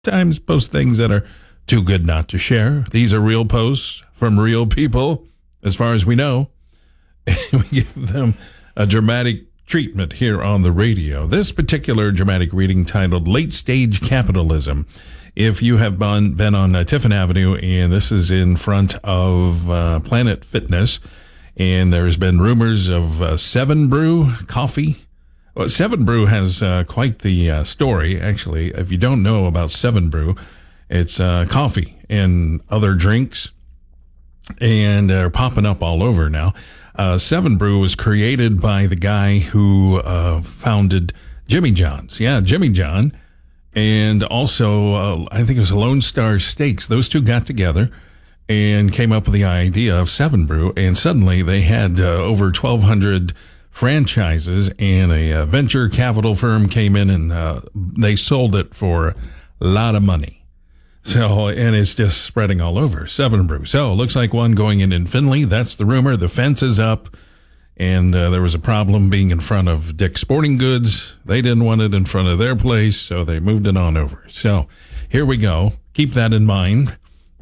Times post things that are too good not to share. These are real posts from real people, as far as we know. We give them a dramatic treatment here on the radio. This particular dramatic reading titled Late Stage Capitalism. If you have been on Tiffin Avenue, and this is in front of Planet Fitness, and there's been rumors of 7 Brew coffee. Well, 7 Brew has quite the story, actually. If you don't know about 7 Brew, it's coffee and other drinks, and they're popping up all over now. 7 Brew was created by the guy who founded Jimmy John's. Yeah, Jimmy John. And also, I think it was Lone Star Steaks. Those two got together and came up with the idea of 7 Brew. And suddenly they had over 1,200 franchises, and a venture capital firm came in and they sold it for a lot of money. So, and it's just spreading all over. 7 Brew. So, looks like one going in Findlay. That's the rumor. The fence is up. And there was a problem being in front of Dick's Sporting Goods. They didn't want it in front of their place, so they moved it on over. So here we go. Keep that in mind.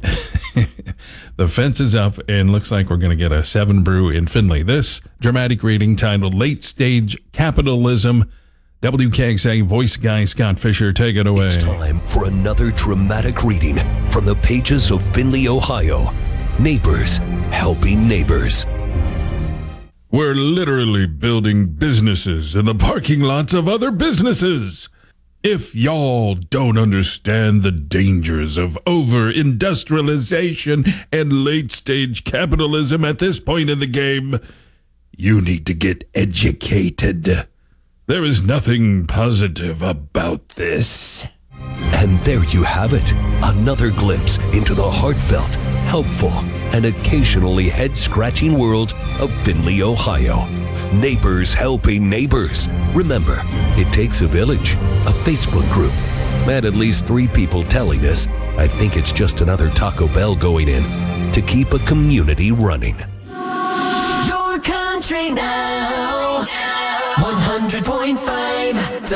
The fence is up, and looks like we're going to get a 7 Brew in Findlay. This dramatic reading titled Late Stage Capitalism. WKXA voice guy Scott Fisher, take it away. It's time for another dramatic reading from the pages of Findlay, Ohio. Neighbors helping neighbors. We're literally building businesses in the parking lots of other businesses. If y'all don't understand the dangers of over-industrialization and late-stage capitalism at this point in the game, you need to get educated. There is nothing positive about this. And there you have it, another glimpse into the heartfelt, helpful, and occasionally head-scratching world of Findlay, Ohio. Neighbors helping neighbors. Remember, it takes a village, a Facebook group, and at least 3 people telling us, I think it's just another Taco Bell going in, to keep a community running. Your country now. 100.5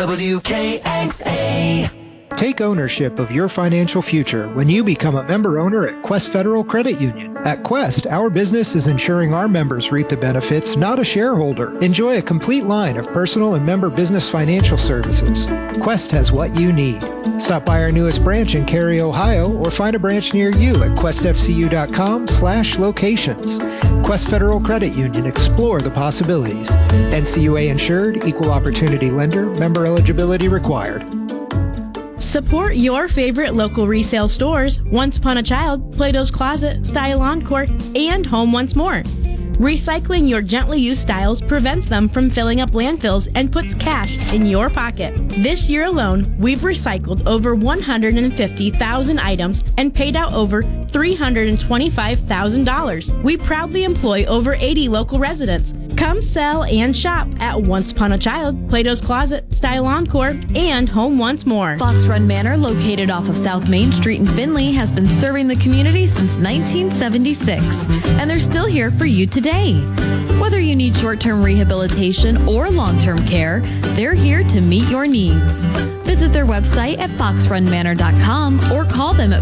WKXA. Take ownership of your financial future when you become a member owner at Quest Federal Credit Union. At Quest, our business is ensuring our members reap the benefits, not a shareholder. Enjoy a complete line of personal and member business financial services. Quest has what you need. Stop by our newest branch in Cary, Ohio, or find a branch near you at questfcu.com/locations. Quest Federal Credit Union. Explore the possibilities. NCUA insured, equal opportunity lender, member eligibility required. Support your favorite local resale stores, Once Upon a Child, Plato's Closet, Style Encore, and Home Once More. Recycling your gently used styles prevents them from filling up landfills and puts cash in your pocket. This year alone, we've recycled over 150,000 items and paid out over $325,000. We proudly employ over 80 local residents. Come sell and shop at Once Upon a Child, Plato's Closet, Style Encore, and Home Once More. Fox Run Manor, located off of South Main Street in Findlay, has been serving the community since 1976, and they're still here for you today. Whether you need short-term rehabilitation or long-term care, they're here to meet your needs. Visit their website at foxrunmanor.com or call them at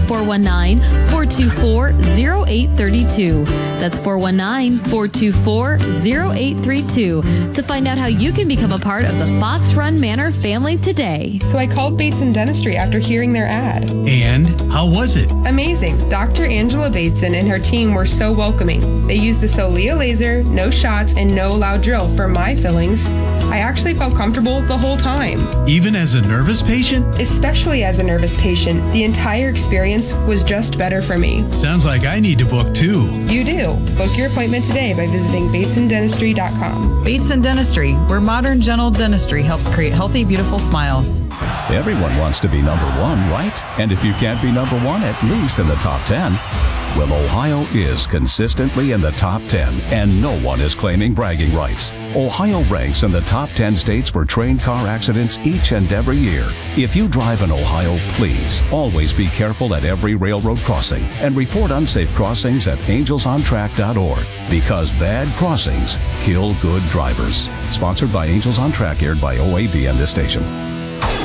419-424-0832. That's 419-424-0832 to find out how you can become a part of the Fox Run Manor family today. So I called Bateson Dentistry after hearing their ad. And how was it? Amazing. Dr. Angela Bateson and her team were so welcoming. They used the Solia laser, no shots, and no loud drill for my fillings. I actually felt comfortable the whole time. Even as a nervous patient? Especially as a nervous patient, the entire experience was just better for me. Sounds like I need to book too. You do. Book your appointment today by visiting batesondentistry.com. Bateson Dentistry, where modern general dentistry helps create healthy, beautiful smiles. Everyone wants to be number 1, right? And if you can't be number 1, at least in the top 10. Well, Ohio is consistently in the top 10, and no one is claiming bragging rights. Ohio ranks in the top 10 states for train car accidents each and every year. If you drive in Ohio, please always be careful at every railroad crossing and report unsafe crossings at angelsontrack.org, because bad crossings kill good drivers. Sponsored by Angels on Track, aired by OAB and this station.